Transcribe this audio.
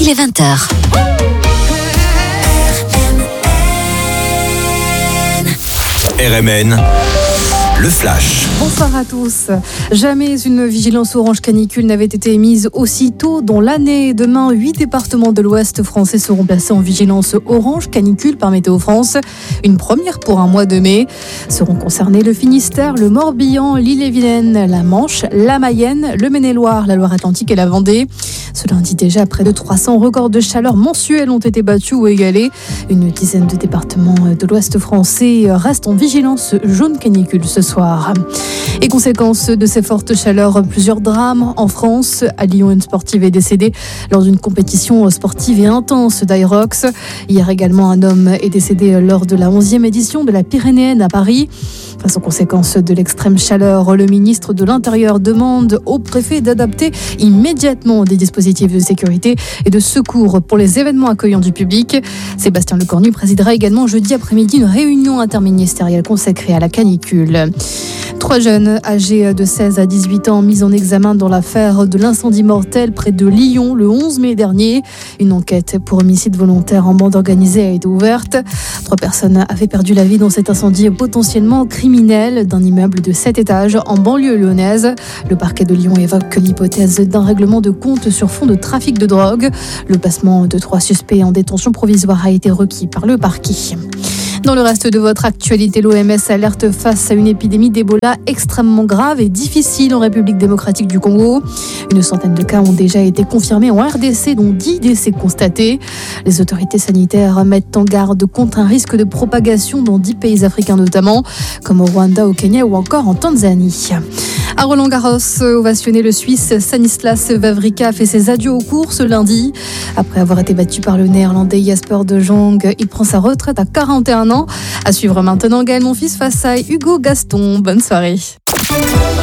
est 20h. RMN, le flash. Bonsoir à tous. Jamais une vigilance orange canicule n'avait été émise aussitôt dans l'année. Demain, 8 départements de l'Ouest français seront placés en vigilance orange canicule par Météo France. Une première pour un mois de mai. Seront concernés le Finistère, le Morbihan, l'Ille-et-Vilaine, la Manche, la Mayenne, le Maine-et-Loire, la Loire-Atlantique et la Vendée. Ce lundi déjà, près de 300 records de chaleur mensuels ont été battus ou égalés. Une dizaine de départements de l'Ouest français restent en vigilance jaune canicule ce soir. Et conséquence de ces fortes chaleurs, plusieurs drames en France. À Lyon, une sportive est décédée lors d'une compétition sportive et intense d'Irox. Hier également, un homme est décédé lors de la 11e édition de la Pyrénéenne à Paris. Face aux conséquences de l'extrême chaleur, le ministre de l'Intérieur demande au préfet d'adapter immédiatement des dispositifs de sécurité et de secours pour les événements accueillants du public. Sébastien Lecornu présidera également jeudi après-midi une réunion interministérielle consacrée à la canicule. 3 jeunes âgés de 16 à 18 ans mis en examen dans l'affaire de l'incendie mortel près de Lyon le 11 mai dernier. Une enquête pour homicide volontaire en bande organisée a été ouverte. 3 personnes avaient perdu la vie dans cet incendie potentiellement criminel d'un immeuble de 7 étages en banlieue lyonnaise. Le parquet de Lyon évoque l'hypothèse d'un règlement de compte sur fond de trafic de drogue. Le placement de 3 suspects en détention provisoire a été requis par le parquet. Dans le reste de votre actualité, l'OMS alerte face à une épidémie d'Ebola extrêmement grave et difficile en République démocratique du Congo. Une centaine de cas ont déjà été confirmés en RDC, dont 10 décès constatés. Les autorités sanitaires mettent en garde contre un risque de propagation dans 10 pays africains notamment, comme au Rwanda, au Kenya ou encore en Tanzanie. À Roland-Garros, ovationné, le Suisse Stanislas Wawrinka a fait ses adieux aux courses lundi. Après avoir été battu par le Néerlandais Jasper de Jong, il prend sa retraite à 41 ans. À suivre maintenant Gaël Monfils face à Hugo Gaston. Bonne soirée.